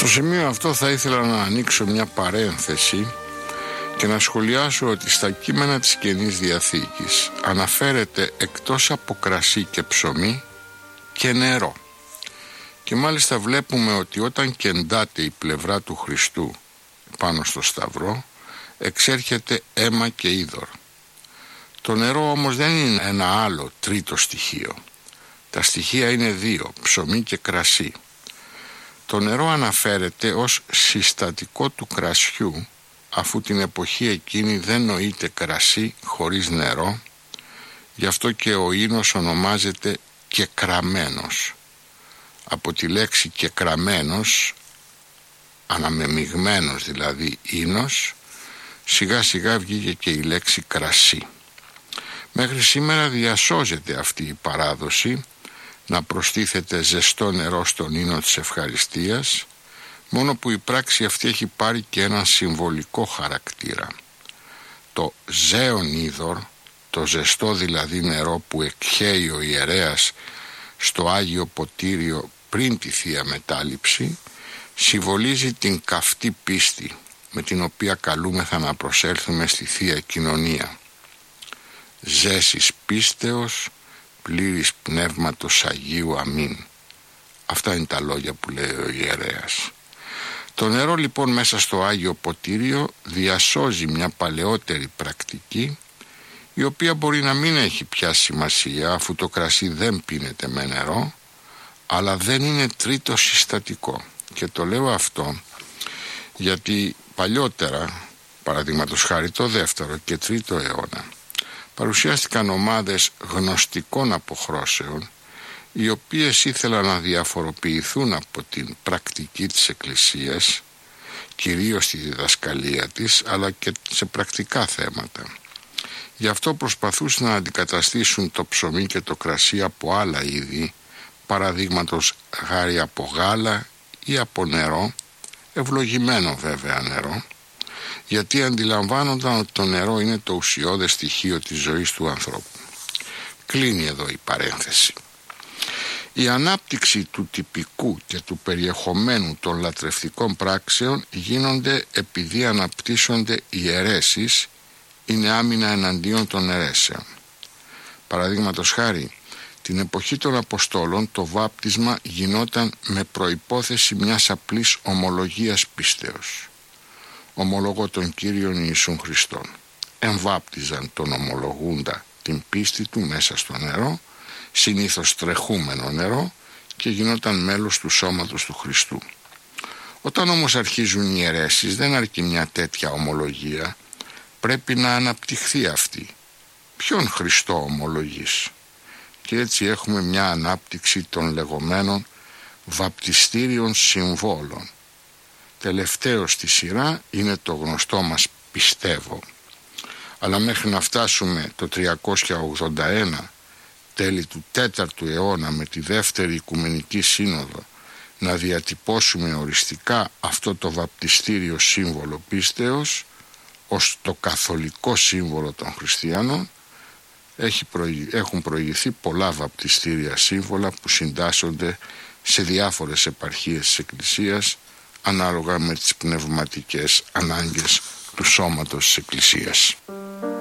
Στο σημείο αυτό θα ήθελα να ανοίξω μια παρένθεση και να σχολιάσω ότι στα κείμενα της Καινής Διαθήκης αναφέρεται εκτός από κρασί και ψωμί και νερό. Και μάλιστα βλέπουμε ότι όταν κεντάται η πλευρά του Χριστού πάνω στο Σταυρό, εξέρχεται αίμα και είδωρ. Το νερό όμως δεν είναι ένα άλλο τρίτο στοιχείο. Τα στοιχεία είναι δύο, ψωμί και κρασί. Το νερό αναφέρεται ως συστατικό του κρασιού, αφού την εποχή εκείνη δεν νοείται κρασί χωρίς νερό, γι' αυτό και ο ίνος ονομάζεται κεκραμένος. Από τη λέξη κεκραμένος, αναμεμειγμένος δηλαδή ίνος, σιγά σιγά βγήκε και η λέξη κρασί. Μέχρι σήμερα διασώζεται αυτή η παράδοση να προστίθεται ζεστό νερό στον ίνο της ευχαριστίας, μόνο που η πράξη αυτή έχει πάρει και έναν συμβολικό χαρακτήρα. Το ζέον είδωρ, το ζεστό δηλαδή νερό που εκχέει ο ιερέας στο Άγιο Ποτήριο πριν τη Θεία Μετάληψη, συμβολίζει την καυτή πίστη με την οποία καλούμεθα να προσέλθουμε στη Θεία Κοινωνία. Ζέσης πίστεως, πλήρης Πνεύματος Αγίου, αμήν. Αυτά είναι τα λόγια που λέει ο ιερέας. Το νερό λοιπόν μέσα στο Άγιο Ποτήριο διασώζει μια παλαιότερη πρακτική, η οποία μπορεί να μην έχει πια σημασία, αφού το κρασί δεν πίνεται με νερό, αλλά δεν είναι τρίτο συστατικό. Και το λέω αυτό γιατί παλιότερα, παραδείγματος χάρη το 2ο και 3ο αιώνα, παρουσιάστηκαν ομάδες γνωστικών αποχρώσεων, οι οποίες ήθελαν να διαφοροποιηθούν από την πρακτική της Εκκλησίας, κυρίως στη διδασκαλία της, αλλά και σε πρακτικά θέματα. Γι' αυτό προσπαθούσαν να αντικαταστήσουν το ψωμί και το κρασί από άλλα είδη, παραδείγματος χάρη από γάλα ή από νερό, ευλογημένο βέβαια νερό, γιατί αντιλαμβάνονταν ότι το νερό είναι το ουσιώδες στοιχείο της ζωής του ανθρώπου. Κλείνει εδώ η παρένθεση. Η ανάπτυξη του τυπικού και του περιεχομένου των λατρευτικών πράξεων γίνονται επειδή αναπτύσσονται οι αιρέσεις, είναι άμυνα εναντίον των αιρέσεων. Παραδείγματος χάρη, την εποχή των Αποστόλων το βάπτισμα γινόταν με προϋπόθεση μιας απλής ομολογίας πίστεως. Ομολογώ τον Κύριον Ιησούν Χριστόν. Εμβάπτιζαν τον ομολογούντα την πίστη του μέσα στο νερό, συνήθως τρεχούμενο νερό, και γινόταν μέλος του σώματος του Χριστού. Όταν όμως αρχίζουν οι αιρέσεις δεν αρκεί μια τέτοια ομολογία, πρέπει να αναπτυχθεί αυτή. Ποιον Χριστό ομολογείς? Και έτσι έχουμε μια ανάπτυξη των λεγόμενων βαπτιστήριων συμβόλων. Τελευταίο στη σειρά είναι το γνωστό μας πιστεύω. Αλλά μέχρι να φτάσουμε το 381, τέλη του 4ου αιώνα, με τη δεύτερη Οικουμενική Σύνοδο, να διατυπώσουμε οριστικά αυτό το βαπτιστήριο σύμβολο πίστεως ως το καθολικό σύμβολο των χριστιανών, έχουν προηγηθεί πολλά βαπτιστήρια σύμβολα που συντάσσονται σε διάφορες επαρχίες της Εκκλησίας, ανάλογα με τις πνευματικές ανάγκες του σώματος της Εκκλησίας.